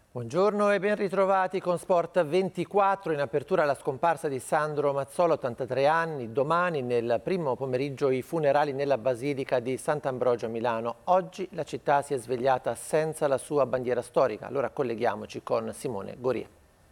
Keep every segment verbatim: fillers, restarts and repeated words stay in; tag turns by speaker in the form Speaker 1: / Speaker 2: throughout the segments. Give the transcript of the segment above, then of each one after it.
Speaker 1: Buongiorno e ben ritrovati con Sport ventiquattro. In apertura la scomparsa di Sandro Mazzola, ottantatré anni. Domani nel primo pomeriggio i funerali nella Basilica di Sant'Ambrogio a Milano. Oggi la città si è svegliata senza la sua bandiera storica. Allora colleghiamoci con Simone Goria.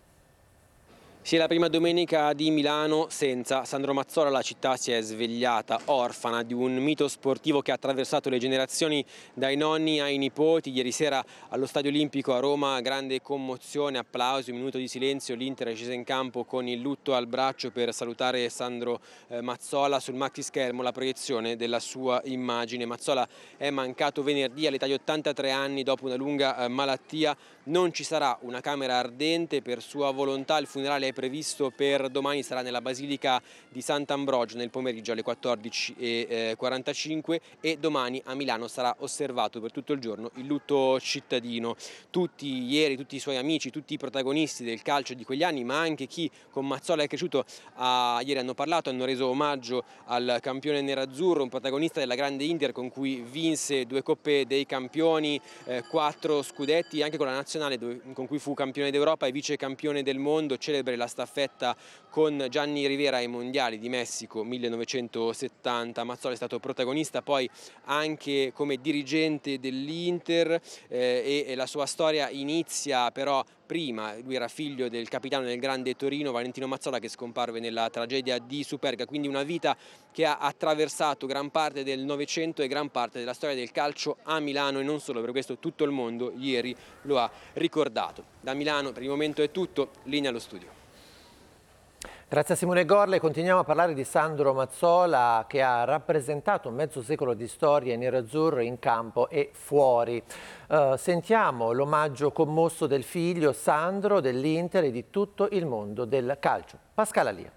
Speaker 2: Sì, è la prima domenica di Milano senza Sandro Mazzola. La città si è svegliata orfana di un mito sportivo che ha attraversato le generazioni dai nonni ai nipoti. Ieri sera allo Stadio Olimpico a Roma grande commozione, applausi, un minuto di silenzio. L'Inter è scesa in campo con il lutto al braccio per salutare Sandro eh, Mazzola. Sul maxischermo la proiezione della sua immagine. Mazzola è mancato venerdì all'età di ottantatré anni dopo una lunga eh, malattia. Non ci sarà una camera ardente per sua volontà. Il funerale è previsto per domani, sarà nella Basilica di Sant'Ambrogio nel pomeriggio alle quattordici e quarantacinque e domani a Milano sarà osservato per tutto il giorno il lutto cittadino. Tutti ieri, tutti i suoi amici, tutti i protagonisti del calcio di quegli anni, ma anche chi con Mazzola è cresciuto, ah, ieri hanno parlato, hanno reso omaggio al campione nerazzurro, un protagonista della grande Inter con cui vinse due coppe dei campioni, eh, quattro scudetti, anche con la nazionale dove, con cui fu campione d'Europa e vice campione del mondo. Celebre la staffetta con Gianni Rivera ai mondiali di Messico millenovecentosettanta. Mazzola è stato protagonista poi anche come dirigente dell'Inter eh, e, e la sua storia inizia però prima. Lui era figlio del capitano del grande Torino Valentino Mazzola, che scomparve nella tragedia di Superga, quindi una vita che ha attraversato gran parte del Novecento e gran parte della storia del calcio a Milano, e non solo. Per questo tutto il mondo ieri lo ha ricordato. Da Milano per il momento è tutto, linea allo studio.
Speaker 1: Grazie a Simone Gorle. Continuiamo a parlare di Sandro Mazzola, che ha rappresentato un mezzo secolo di storia nerazzurro in campo e fuori. Uh, sentiamo l'omaggio commosso del figlio Sandro, dell'Inter e di tutto il mondo del calcio. Pascal Alia.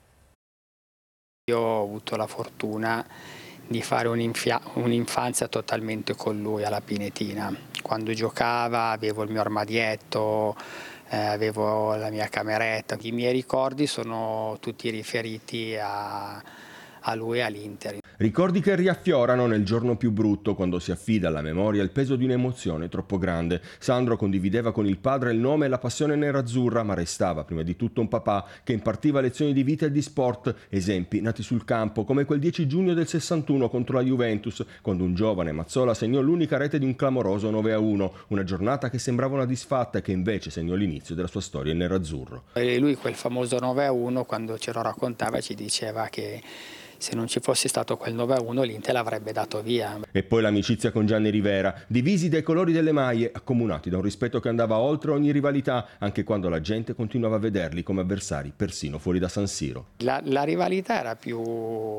Speaker 3: Io ho avuto la fortuna di fare un'infanzia totalmente con lui alla Pinetina. Quando giocava avevo il mio armadietto, eh, avevo la mia cameretta. I miei ricordi sono tutti riferiti a, a lui e all'Inter.
Speaker 4: Ricordi che riaffiorano nel giorno più brutto, quando si affida alla memoria il peso di un'emozione troppo grande. Sandro condivideva con il padre il nome e la passione nerazzurra, ma restava prima di tutto un papà che impartiva lezioni di vita e di sport, esempi nati sul campo, come quel dieci giugno del sessantuno contro la Juventus, quando un giovane Mazzola segnò l'unica rete di un clamoroso nove a uno, una giornata che sembrava una disfatta e che invece segnò l'inizio della sua storia in nerazzurro.
Speaker 3: E lui quel famoso nove a uno, quando ce lo raccontava, ci diceva che se non ci fosse stato quel nove a uno l'Inter l'avrebbe dato via.
Speaker 4: E poi l'amicizia con Gianni Rivera, divisi dai colori delle maglie, accomunati da un rispetto che andava oltre ogni rivalità, anche quando la gente continuava a vederli come avversari persino fuori da San Siro.
Speaker 3: La, la rivalità era più